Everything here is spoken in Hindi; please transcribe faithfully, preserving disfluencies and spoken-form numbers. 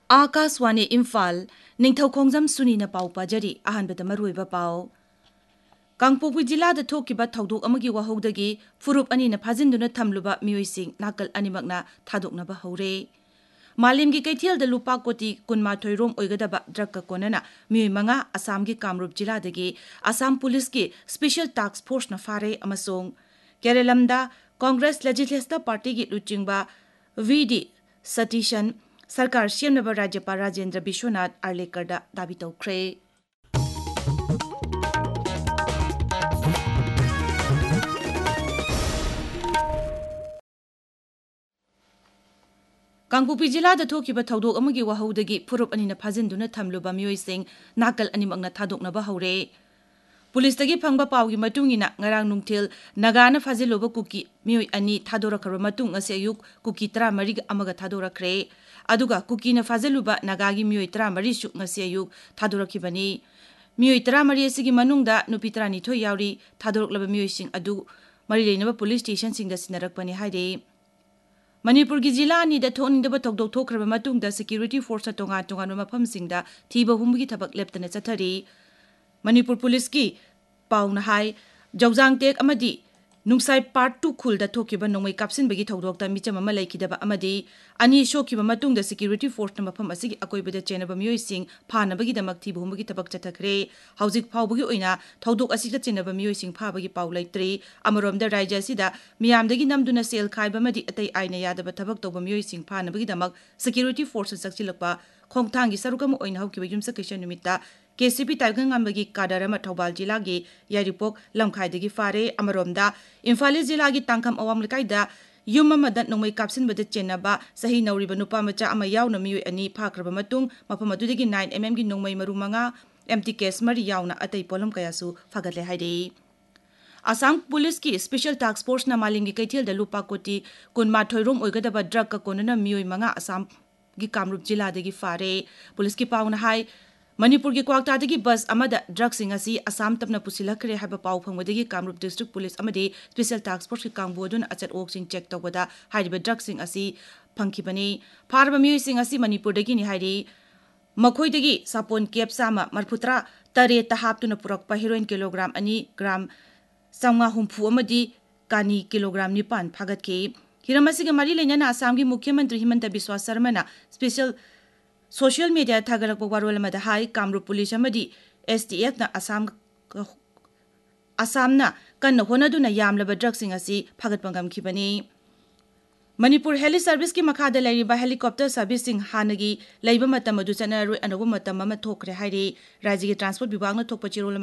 आकाशवाणी इम्फाल निंगथौखोंजम सुनीना पाउ पाजरी अहानबद मरुइबा पाउ कांगपोकपी जिलाद थोकिबा थौदोक अमगी वाहौदगी फुरुप अनीना फाजिंदुना थमलुबा मियोइसिंग नाकल अनिमकना थादोकनबा हौरे मालेमगी कैथियलदा लुपा कोटी कुनमाथोय रोम ओइगदबा ड्रग कोनना मियोइ मंगा असम की कामरूप जिलादगी असम पुलिस की स्पेशल टास्क फोर्स न फारे अमसोंग केरलमदा कांग्रेस लेजिस्लेटिव पार्टी की लुचिंगबा वीडी सतीशन सरकार सेमनबा राज्यपाल राजेंद्र विश्वनाथ आर्लेकरदा दाबी तौख्रे Kangpokpi जिलाद थोकिबा थौदोक अमगी वाहौदगी फुरुप अनीना फाजिंदुना थमलुबा मियोइसिंग नाकल अनिमकना थादोकनबा हौरे पुलिसतगी फंगबा Pawgi मतुंगिना ngarang nungthil nagana fajiloba kuki mioi ani thadorakaru matung ase ayuk kuki thirty-three ga amaga thadorakre aduga kuki na fajiluba nagagi mioi thirty-three su ngase ayuk thadorakibani mioi thirty-three asigi manungda nupi thirty-two yauri thadoroklaba mioi sing adu mari leinaba police station singda sinarakpani haide Manipur gi jila ni da thoningdaba thokdok thokraba matungda security force tonga tonga mafam singda thiba humgi thabak leptana chathari Manipur Police की पाउना हाई जौजांग टेक अमदी नुंगसाई पार्ट टू खुल दा थोकिबा नोंमै कापसिन बगी थौदोकता मिचम अमा लैखिदबा अमदी अनि शोकिबा मतुंगदा सिक्युरिटी फोर्स न मफम असिगी अकोइबदा चेनबा मियोइसिंग फानबगी दमक थि बहुमगी थबक चथखरे हौजिक फावबगी ओइना थौदोक असिगदा चेनबा मियोइसिंग फाबगी पाउ लैत्रि अमरोमदा राज्य असिदा मियामदगी नमदुना सेल खाइबा मदी अतै आइना यादबा थबक तौबा मियोइसिंग फानबगी दमक सिक्युरिटी फोर्स सक्सिलकपा खोंगथांगी सरुकम ओइना हौकिबा युमसा कैसन निमित्ता केसीपी ताइगंगामगी कादरम थौबाल जिला की यारिपोक लमखाइदगी फारे अमरोमदा इम्फाल जिला की तांखम अवाम लेकाइदा युम अमदा नोंमै कापसिनबदा चेनबा सही नौरिबा नुपा मचा अमा यावना मियोइ अनि फाख्रबा मतुंग मफम अदुदगी nine millimeter की नोंमै मरु मंगा एमटी केस मरी यावना अतै पोलम कयासु फगले हाइदे असम पुलिस की स्पेशल टास्क फोर्स न मालिंगी कैथियलदा लुपा कोटी कुनमाथोय रोम ओइगदबा ड्रग का कोनना मियोइ मंगा असम की कामरूप जिलादगी फारे पुलिस की पाउना हाई मणिपुर की क्वाक्टादगी बस अमदा ड्रग्सिंग असी असम तपना पुसिलखरे हाबा पाउ फंगबदगी Kamrup district police अमदे special task force की कांगबोदुन अचत ओक्सिंग चेक तौबदा हाइरिबा ड्रग्सिंग असी फंखिबनी फारबा मियोइसिंग असी मणिपुरदगी नि हाइरि मखोइदगी सापोन केप सामा मरफुत्रा तरे तहापतुना पुरकपा हेरोइन किलोग्राम ani ग्राम संगा हुंफु अमदी कानी किलोग्राम निपान फागतके हिरमसिग मरी लेना असम की मुख्यमंत्री Himanta Biswa Sharma special social media थागलक वारोल मदा high Kamrup police अमदी STF ना असम असमना कन्न होनदुना यामलबा ड्रग्सिंग असी फागतपंगम खिबनी मणिपुर हेली सर्विस की मखादा लैरिबा हेलीकॉप्टर सर्विसिंग हानगी लैबा मतम अदु चनरोय अनगो मतम अमा थोखरे हाइरे राज्य के ट्रांसपोर्ट विभाग न थोकप चिरोल